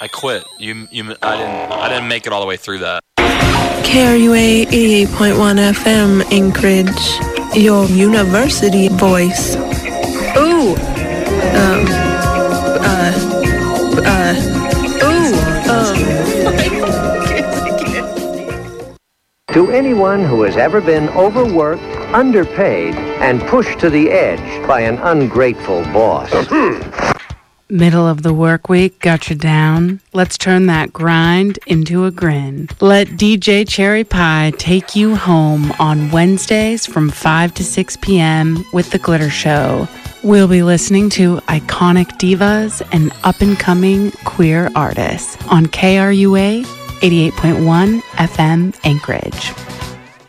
I quit. I didn't make it all the way through that. KRUA 88.1 FM Anchorage, your university voice. Ooh. To anyone who has ever been overworked, underpaid, and pushed to the edge by an ungrateful boss. Middle of the work week got you down? Let's turn that grind into a grin. Let DJ Cherry Pie take you home on Wednesdays from 5 to 6 p.m. with The Glitter Show. We'll be listening to iconic divas and up-and-coming queer artists on KRUA 88.1 FM Anchorage.